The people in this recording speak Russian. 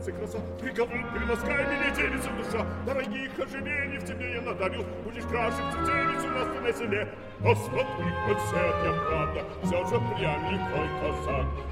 сердце краса, приговор примоскай меня, девица душа, дорогих оживений в тебе я надарил, будешь краше девицу у нас на селе. Посмотри, хоть это правда, все же прям лихой казак.